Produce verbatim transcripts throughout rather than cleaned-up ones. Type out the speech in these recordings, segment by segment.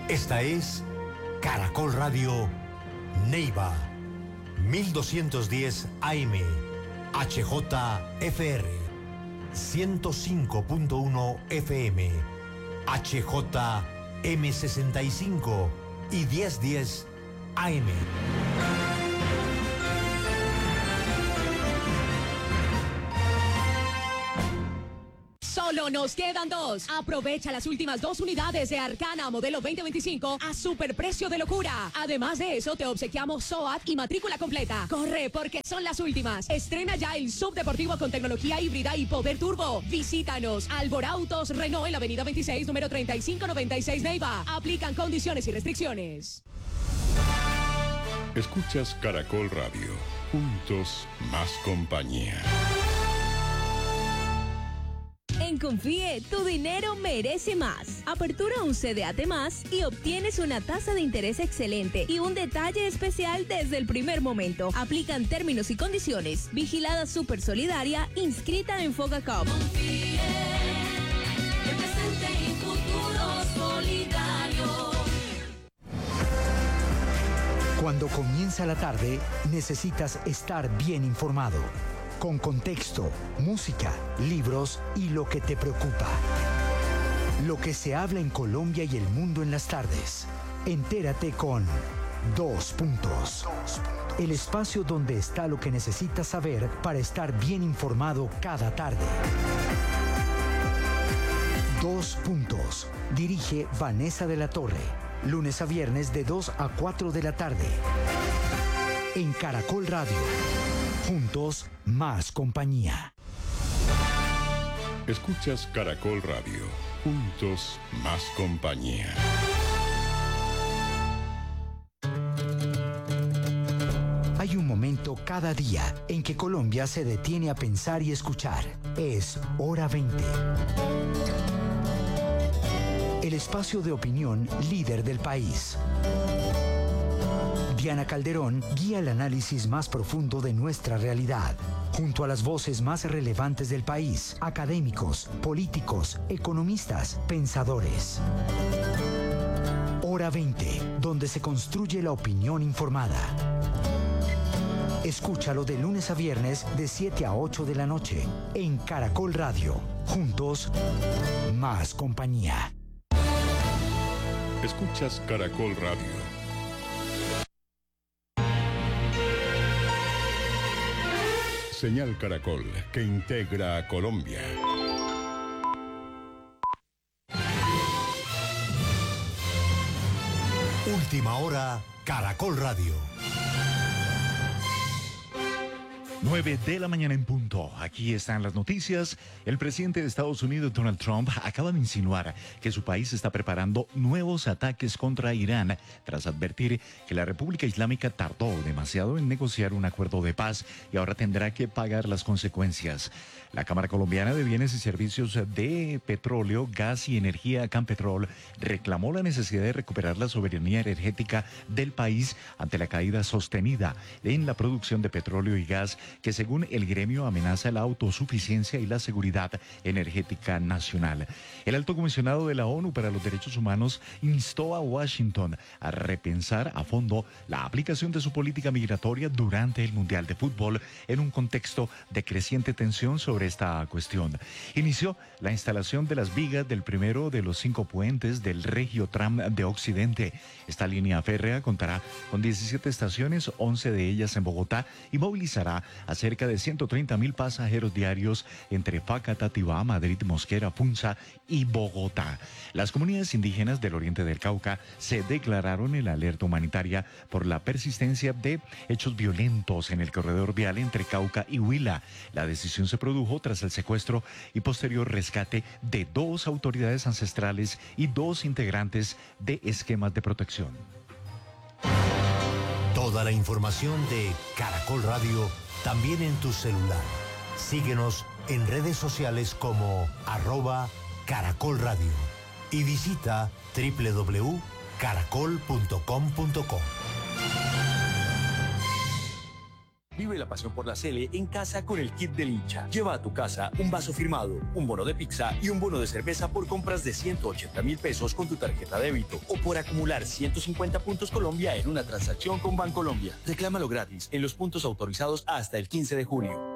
Esta es Caracol Radio Neiva, mil doscientos diez A M, H J F R, ciento cinco punto uno F M, H J M sesenta y cinco y mil diez A M. Solo nos quedan dos. Aprovecha las últimas dos unidades de Arcana modelo veinte veinticinco a superprecio de locura. Además de eso, te obsequiamos S O A T y matrícula completa. Corre, porque son las últimas. Estrena ya el subdeportivo con tecnología híbrida y poder turbo. Visítanos. Alborautos Renault en la avenida veintiséis, número treinta y cinco noventa y seis Neiva. Aplican condiciones y restricciones. Escuchas Caracol Radio. Juntos, más compañía. En Confíe, tu dinero merece más. Apertura un C D A T más y obtienes una tasa de interés excelente y un detalle especial desde el primer momento. Aplican términos y condiciones. Vigilada Super Solidaria, inscrita en Fogacop. Confíe, el presente y futuro solidario. Cuando comienza la tarde, necesitas estar bien informado. Con contexto, música, libros y lo que te preocupa. Lo que se habla en Colombia y el mundo en las tardes. Entérate con Dos Puntos. El espacio donde está lo que necesitas saber para estar bien informado cada tarde. Dos Puntos. Dirige Vanessa de la Torre. Lunes a viernes de dos a cuatro de la tarde. En Caracol Radio. Juntos, más compañía. Escuchas Caracol Radio. Juntos, más compañía. Hay un momento cada día en que Colombia se detiene a pensar y escuchar. Es Hora veinte. El espacio de opinión líder del país. Diana Calderón guía el análisis más profundo de nuestra realidad, junto a las voces más relevantes del país, académicos, políticos, economistas, pensadores. Hora veinte, donde se construye la opinión informada. Escúchalo de lunes a viernes de siete a ocho de la noche en Caracol Radio. Juntos, más compañía. Escuchas Caracol Radio. Señal Caracol, que integra a Colombia. Última hora, Caracol Radio. nueve de la mañana en punto. Aquí están las noticias. El presidente de Estados Unidos, Donald Trump, acaba de insinuar que su país está preparando nuevos ataques contra Irán tras advertir que la República Islámica tardó demasiado en negociar un acuerdo de paz y ahora tendrá que pagar las consecuencias. La Cámara Colombiana de Bienes y Servicios de Petróleo, Gas y Energía, Campetrol, reclamó la necesidad de recuperar la soberanía energética del país ante la caída sostenida en la producción de petróleo y gas que, según el gremio, amenaza la autosuficiencia y la seguridad energética nacional. El alto comisionado de la ONU para los Derechos Humanos instó a Washington a repensar a fondo la aplicación de su política migratoria durante el Mundial de Fútbol en un contexto de creciente tensión sobre esta cuestión. Inició la instalación de las vigas del primero de los cinco puentes del Regiotram de Occidente. Esta línea férrea contará con diecisiete estaciones, once de ellas en Bogotá, y movilizará a cerca de ciento treinta mil pasajeros diarios entre Facatativá, Madrid, Mosquera, Funza y Bogotá. Las comunidades indígenas del oriente del Cauca se declararon en la alerta humanitaria por la persistencia de hechos violentos en el corredor vial entre Cauca y Huila. La decisión se produjo tras el secuestro y posterior rescate de dos autoridades ancestrales y dos integrantes de esquemas de protección. Toda la información de Caracol Radio también en tu celular. Síguenos en redes sociales como arroba Caracol Radio y visita doble u doble u doble u punto caracol punto com punto co. Vive Descubre la pasión por la Sele en casa con el kit del hincha. Lleva a tu casa un vaso firmado, un bono de pizza y un bono de cerveza por compras de ciento ochenta mil pesos con tu tarjeta débito o por acumular ciento cincuenta puntos Colombia en una transacción con Bancolombia. Reclámalo gratis en los puntos autorizados hasta el quince de junio.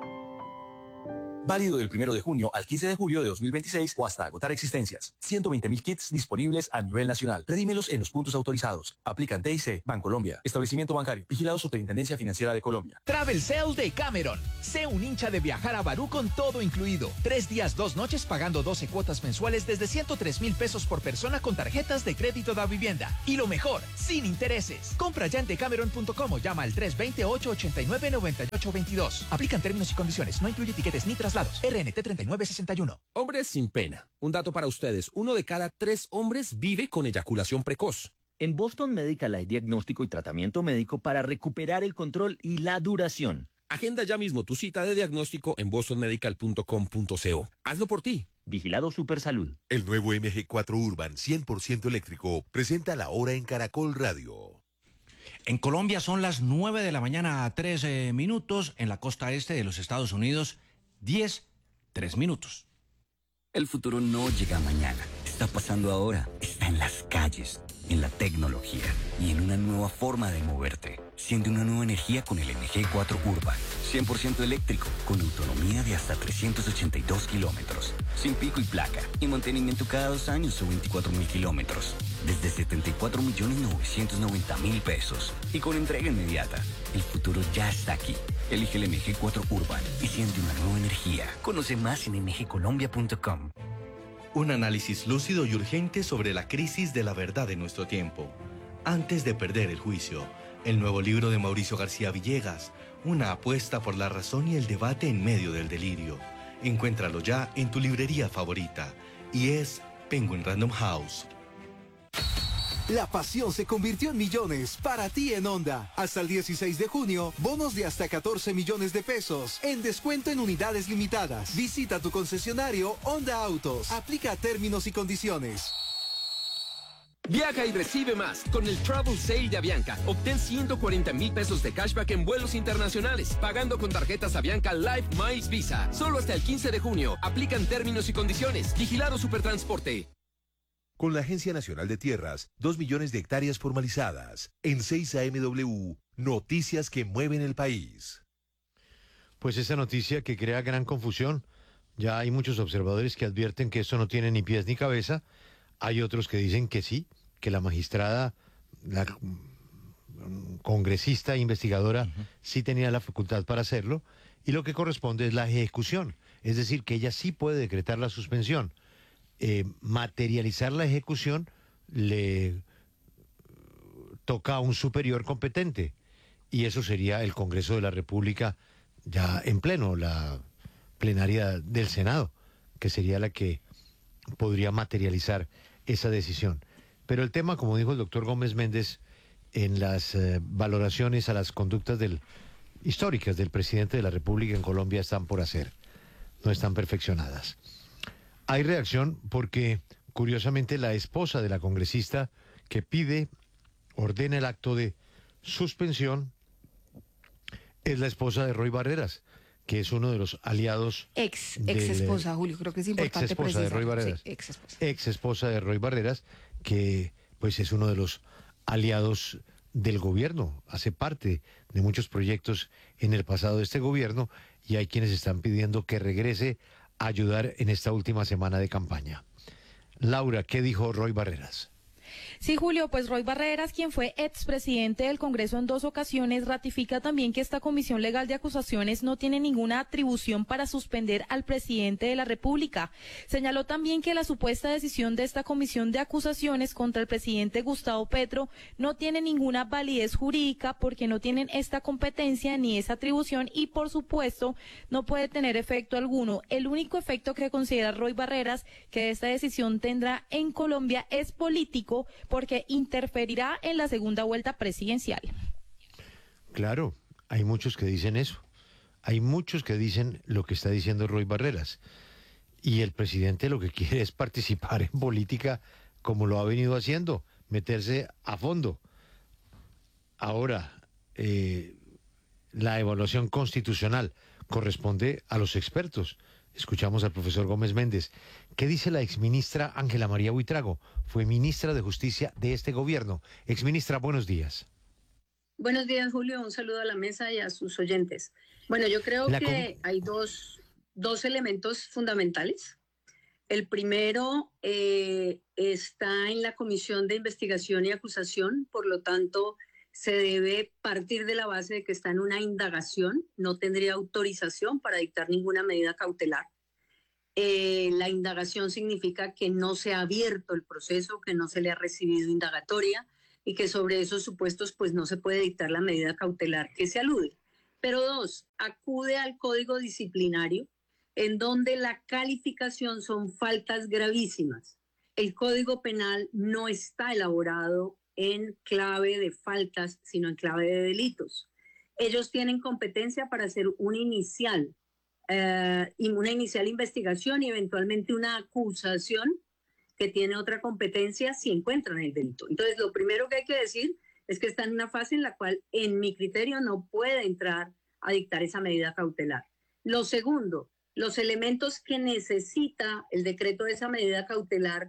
Válido del primero de junio al quince de julio de dos mil veintiséis o hasta agotar existencias. ciento veinte mil kits disponibles a nivel nacional. Redímelos en los puntos autorizados. Aplican T I C, Bancolombia, Establecimiento Bancario, vigilado Superintendencia Financiera de Colombia. Travel Sale de Cameron. Sé un hincha de viajar a Barú con todo incluido. Tres días, dos noches pagando doce cuotas mensuales desde ciento tres mil pesos por persona con tarjetas de crédito da vivienda. Y lo mejor, sin intereses. Compra ya en decameron punto com o llama al tres dos cero, ocho ocho nueve, nueve ocho dos dos. Aplican términos y condiciones. No incluye tiquetes ni traslados. R N T treinta y nueve sesenta y uno. Hombres sin pena. Un dato para ustedes. Uno de cada tres hombres vive con eyaculación precoz. En Boston Medical hay diagnóstico y tratamiento médico para recuperar el control y la duración. Agenda ya mismo tu cita de diagnóstico en boston medical punto com punto co. Hazlo por ti. Vigilado Supersalud. El nuevo M G cuatro Urban cien por ciento eléctrico presenta la hora en Caracol Radio. En Colombia son las nueve de la mañana a trece minutos. En la costa este de los Estados Unidos, diez, tres minutos. El futuro no llega mañana. Está pasando ahora. Está en las calles, en la tecnología y en una nueva forma de moverte. Siente una nueva energía con el M G cuatro Urban. cien por ciento eléctrico, con autonomía de hasta trescientos ochenta y dos kilómetros. Sin pico y placa. Y mantenimiento cada dos años o veinticuatro mil kilómetros. Desde setenta y cuatro millones novecientos noventa mil pesos. Y con entrega inmediata. El futuro ya está aquí. Elige el M G cuatro Urban y siente una nueva energía. Conoce más en m g colombia punto com. Un análisis lúcido y urgente sobre la crisis de la verdad de nuestro tiempo. Antes de perder el juicio. El nuevo libro de Mauricio García Villegas. Una apuesta por la razón y el debate en medio del delirio. Encuéntralo ya en tu librería favorita. Y es Penguin Random House. La pasión se convirtió en millones para ti en Honda. Hasta el dieciséis de junio, bonos de hasta catorce millones de pesos en descuento en unidades limitadas. Visita tu concesionario Honda Autos. Aplica términos y condiciones. Viaja y recibe más con el Travel Sale de Avianca. Obtén ciento cuarenta mil pesos de cashback en vuelos internacionales, pagando con tarjetas Avianca Life Miles Visa. Solo hasta el quince de junio. Aplican términos y condiciones. Vigilado Supertransporte. Con la Agencia Nacional de Tierras, dos millones de hectáreas formalizadas. En seis A M W, noticias que mueven el país. Pues esa noticia que crea gran confusión. Ya hay muchos observadores que advierten que esto no tiene ni pies ni cabeza. Hay otros que dicen que sí, que la magistrada, la congresista e investigadora, uh-huh. sí tenía la facultad para hacerlo. Y lo que corresponde es la ejecución. Es decir, que ella sí puede decretar la suspensión. Eh, materializar la ejecución le toca a un superior competente y eso sería el Congreso de la República ya en pleno, la plenaria del Senado, que sería la que podría materializar esa decisión. Pero el tema, como dijo el doctor Gómez Méndez, en las eh, valoraciones a las conductas del, históricas del presidente de la República en Colombia están por hacer, no están perfeccionadas. Hay reacción porque, curiosamente, la esposa de la congresista que pide, ordena el acto de suspensión, es la esposa de Roy Barreras, que es uno de los aliados... Ex, del, ex esposa, Julio, creo que es importante ex esposa de Roy Barreras. Sí, ex esposa. Ex esposa de Roy Barreras, que pues es uno de los aliados del gobierno, hace parte de muchos proyectos en el pasado de este gobierno, y hay quienes están pidiendo que regrese a ayudar en esta última semana de campaña. Laura, ¿qué dijo Roy Barreras? Sí, Julio, pues Roy Barreras, quien fue expresidente del Congreso en dos ocasiones, ratifica también que esta Comisión Legal de Acusaciones no tiene ninguna atribución para suspender al presidente de la República. Señaló también que la supuesta decisión de esta Comisión de Acusaciones contra el presidente Gustavo Petro no tiene ninguna validez jurídica porque no tienen esta competencia ni esa atribución y, por supuesto, no puede tener efecto alguno. El único efecto que considera Roy Barreras que esta decisión tendrá en Colombia es político, porque interferirá en la segunda vuelta presidencial. Claro, hay muchos que dicen eso. Hay muchos que dicen lo que está diciendo Roy Barreras. Y el presidente lo que quiere es participar en política como lo ha venido haciendo, meterse a fondo. Ahora, eh, la evaluación constitucional corresponde a los expertos. Escuchamos al profesor Gómez Méndez. ¿Qué dice la exministra Ángela María Buitrago? Fue ministra de Justicia de este gobierno. Exministra, buenos días. Buenos días, Julio. Un saludo a la mesa y a sus oyentes. Bueno, yo creo la que hay dos, dos elementos fundamentales. El primero eh, está en la Comisión de Investigación y Acusación, por lo tanto, se debe partir de la base de que está en una indagación, no tendría autorización para dictar ninguna medida cautelar. Eh, la indagación significa que no se ha abierto el proceso, que no se le ha recibido indagatoria y que sobre esos supuestos pues no se puede dictar la medida cautelar que se alude. Pero dos, acude al Código Disciplinario, en donde la calificación son faltas gravísimas. El Código Penal no está elaborado en clave de faltas, sino en clave de delitos. Ellos tienen competencia para hacer un inicial, eh, una inicial investigación y eventualmente una acusación que tiene otra competencia si encuentran el delito. Entonces, lo primero que hay que decir es que está en una fase en la cual, en mi criterio, no puede entrar a dictar esa medida cautelar. Lo segundo, los elementos que necesita el decreto de esa medida cautelar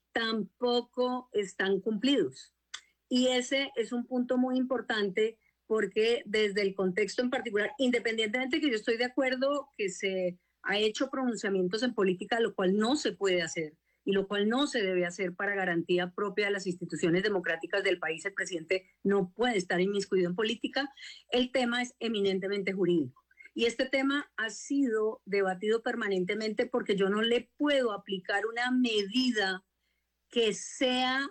tampoco están cumplidos. Y ese es un punto muy importante porque desde el contexto en particular, independientemente que yo estoy de acuerdo que se ha hecho pronunciamientos en política, lo cual no se puede hacer y lo cual no se debe hacer para garantía propia de las instituciones democráticas del país, el presidente no puede estar inmiscuido en política, el tema es eminentemente jurídico. Y este tema ha sido debatido permanentemente porque yo no le puedo aplicar una medida que sea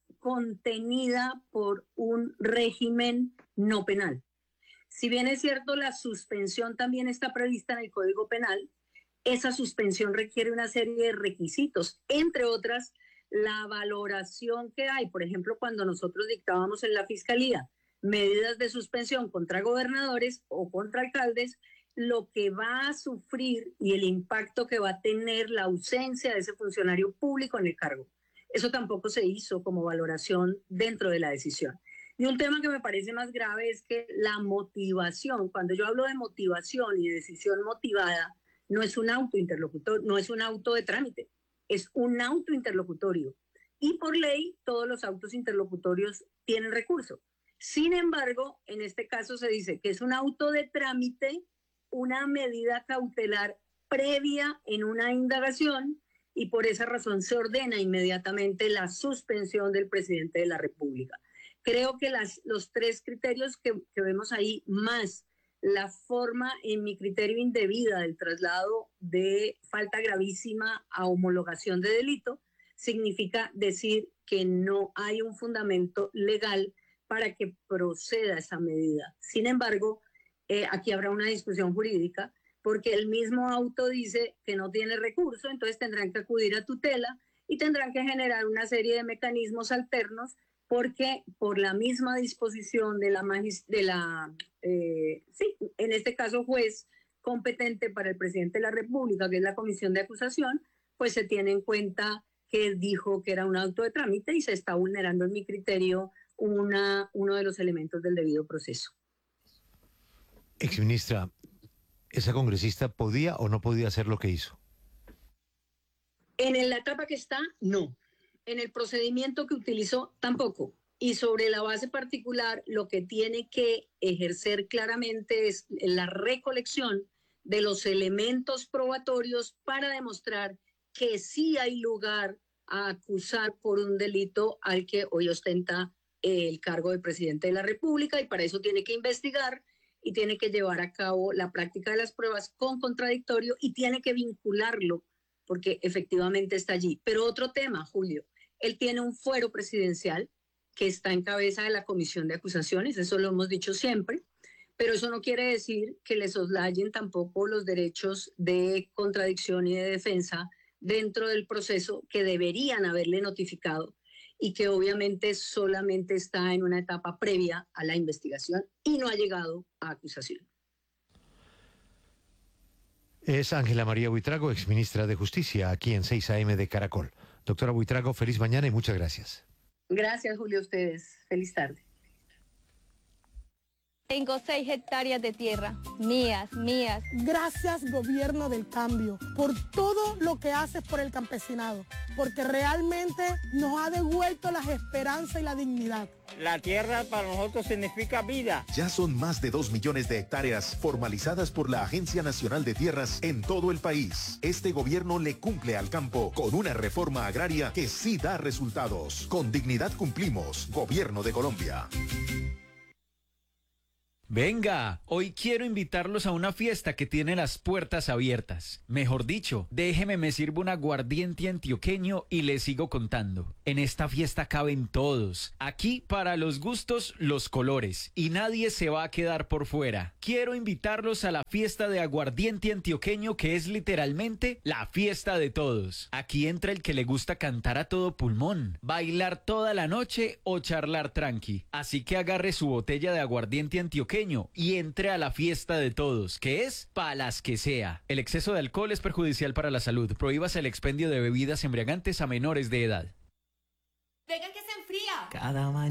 contenida por un régimen no penal. Si bien es cierto, la suspensión también está prevista en el Código Penal, esa suspensión requiere una serie de requisitos, entre otras, la valoración que hay. Por ejemplo, cuando nosotros dictábamos en la Fiscalía medidas de suspensión contra gobernadores o contra alcaldes, lo que va a sufrir y el impacto que va a tener la ausencia de ese funcionario público en el cargo. Eso tampoco se hizo como valoración dentro de la decisión. Y un tema que me parece más grave es que la motivación, cuando yo hablo de motivación y de decisión motivada, no es un auto interlocutor, no es un auto de trámite, es un auto interlocutorio. Y por ley, todos los autos interlocutorios tienen recurso. Sin embargo, en este caso se dice que es un auto de trámite, una medida cautelar previa en una indagación y por esa razón se ordena inmediatamente la suspensión del presidente de la República. Creo que las, los tres criterios que, que vemos ahí, más la forma, en mi criterio, indebida del traslado de falta gravísima a homologación de delito, significa decir que no hay un fundamento legal para que proceda esa medida. Sin embargo, eh, aquí habrá una discusión jurídica, porque el mismo auto dice que no tiene recurso, entonces tendrán que acudir a tutela y tendrán que generar una serie de mecanismos alternos, porque por la misma disposición de la, magis de la eh, sí, en este caso juez competente para el presidente de la República, que es la Comisión de Acusación, pues se tiene en cuenta que dijo que era un auto de trámite y se está vulnerando, en mi criterio, una, uno de los elementos del debido proceso. Exministra, ¿esa congresista podía o no podía hacer lo que hizo? En la etapa que está, no. En el procedimiento que utilizó, tampoco. Y sobre la base particular, lo que tiene que ejercer claramente es la recolección de los elementos probatorios para demostrar que sí hay lugar a acusar por un delito al que hoy ostenta el cargo de presidente de la República, y para eso tiene que investigar y tiene que llevar a cabo la práctica de las pruebas con contradictorio y tiene que vincularlo porque efectivamente está allí. Pero otro tema, Julio, él tiene un fuero presidencial que está en cabeza de la Comisión de Acusaciones, eso lo hemos dicho siempre, pero eso no quiere decir que le soslayen tampoco los derechos de contradicción y de defensa dentro del proceso que deberían haberle notificado y que obviamente solamente está en una etapa previa a la investigación y no ha llegado a acusación. Es Ángela María Buitrago, exministra de Justicia, aquí en seis a eme de Caracol. Doctora Buitrago, feliz mañana y muchas gracias. Gracias, Julio, a ustedes. Feliz tarde. Tengo seis hectáreas de tierra, mías, mías. Gracias, Gobierno del Cambio, por todo lo que haces por el campesinado, porque realmente nos ha devuelto las esperanzas y la dignidad. La tierra para nosotros significa vida. Ya son más de dos millones de hectáreas formalizadas por la Agencia Nacional de Tierras en todo el país. Este gobierno le cumple al campo con una reforma agraria que sí da resultados. Con dignidad cumplimos. Gobierno de Colombia. Venga, hoy quiero invitarlos a una fiesta que tiene las puertas abiertas. Mejor dicho, déjeme me sirvo un aguardiente antioqueño y les sigo contando. En esta fiesta caben todos. Aquí, para los gustos, los colores. Y nadie se va a quedar por fuera. Quiero invitarlos a la fiesta de aguardiente antioqueño, que es literalmente la fiesta de todos. Aquí entra el que le gusta cantar a todo pulmón, bailar toda la noche o charlar tranqui. Así que agarre su botella de aguardiente antioqueño y entre a la fiesta de todos, que es pa' las que sea. El exceso de alcohol es perjudicial para la salud. Prohíbase el expendio de bebidas embriagantes a menores de edad. Venga que se enfría. Cada mañana.